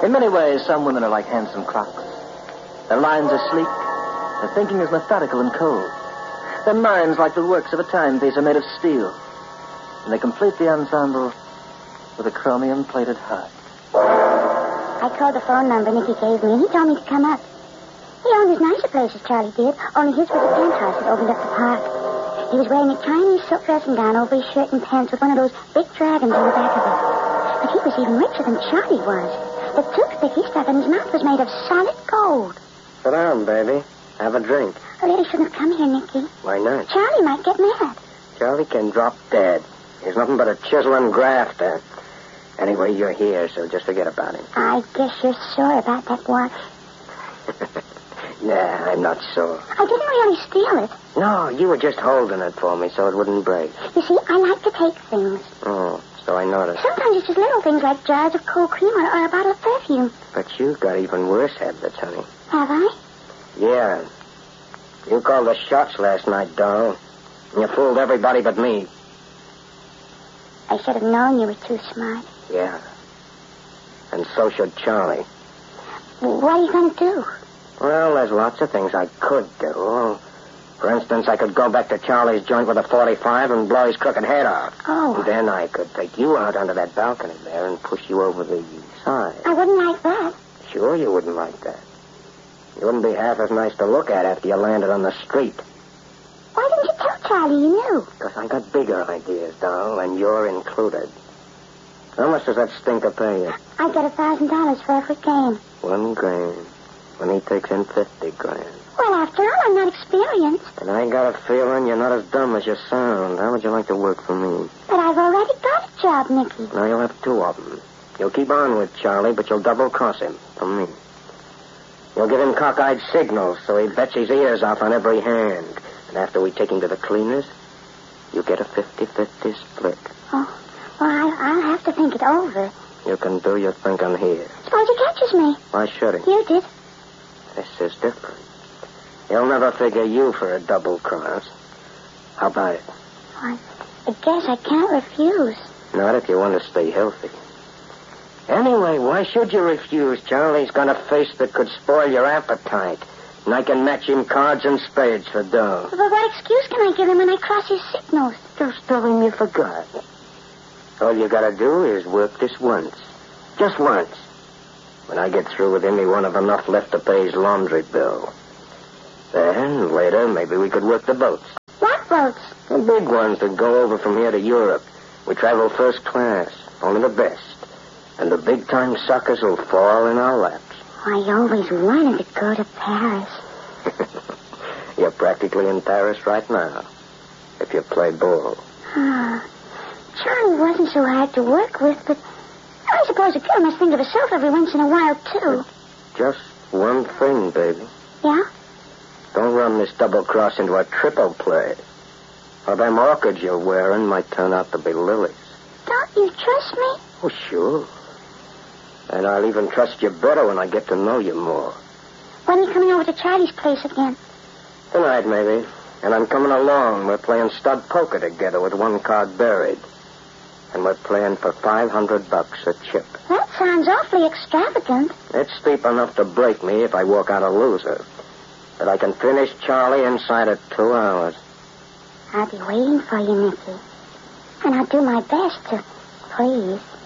In many ways, some women are like handsome clocks. Their lines are sleek. Their thinking is methodical and cold. Their minds, like the works of a timepiece, are made of steel. And they complete the ensemble with a chromium-plated heart. I called the phone number Nicky gave me, and he told me to come up. He owned as nice a place as Charlie did, only his was a penthouse that opened up the park. He was wearing a Chinese silk dressing gown over his shirt and pants with one of those big dragons on the back of it. But he was even richer than Charlie was. The toothpick he stuck in his mouth was made of solid gold. Sit down, baby. Have a drink. I really shouldn't have come here, Nicky. Why not? Charlie might get mad. Charlie can drop dead. He's nothing but a chisel and grafter. Anyway, you're here, so just forget about him. I guess you're sore about that watch. Nah, I'm not sore. I didn't really steal it. No, you were just holding it for me so it wouldn't break. You see, I like to take things. Oh, so I noticed. Sometimes it's just little things like jars of cold cream or a bottle of perfume. But you've got even worse habits, honey. Have I? Yeah. You called the shots last night, doll. And you fooled everybody but me. I should have known you were too smart. Yeah. And so should Charlie. What are you going to do? Well, there's lots of things I could do. For instance, I could go back to Charlie's joint with a .45 and blow his crooked head off. Oh. Then I could take you out onto that balcony there and push you over the side. I wouldn't like that. Sure you wouldn't like that. You wouldn't be half as nice to look at after you landed on the street. Why didn't you tell Charlie you knew? Because I got bigger ideas, doll, and you're included. How much does that stinker pay you? I get $1,000 for every game. $1 grand. When he takes in 50 grand. Well, after all, I'm not experienced. And I got a feeling you're not as dumb as you sound. How would you like to work for me? But I've already got a job, Nicky. Now, you'll have 2 of them. You'll keep on with Charlie, but you'll double-cross him for me. You'll give him cockeyed signals so he bets his ears off on every hand. And after we take him to the cleaners, you get a 50-50 split. Oh, well, I'll have to think it over. You can do your thinking here. Suppose he catches me. Why should he? You did. This is different. He'll never figure you for a double cross. How about it? I guess I can't refuse. Not if you want to stay healthy. Anyway, why should you refuse? Charlie's got a face that could spoil your appetite. And I can match him cards and spades for dough. But what excuse can I give him when I cross his signals? Just tell him you forgot. All you gotta do is work this once. Just once. When I get through with him, he won't have enough left to pay his laundry bill. Then, later, maybe we could work the boats. What boats? The big ones that go over from here to Europe. We travel first class, only the best. And the big-time suckers will fall in our laps. I always wanted to go to Paris. You're practically in Paris right now, if you play ball. Charlie wasn't so hard to work with, but I suppose a girl must think of herself every once in a while, too. Just one thing, baby. Yeah? Don't run this double cross into a triple play. Or them orchids you're wearing might turn out to be lilies. Don't you trust me? Oh, sure. And I'll even trust you better when I get to know you more. When are you coming over to Charlie's place again? Tonight, maybe. And I'm coming along. We're playing stud poker together with 1 card buried. And we're playing for $500 a chip. That sounds awfully extravagant. It's steep enough to break me if I walk out a loser. But I can finish Charlie inside of 2 hours. I'll be waiting for you, Nicky. And I'll do my best to please.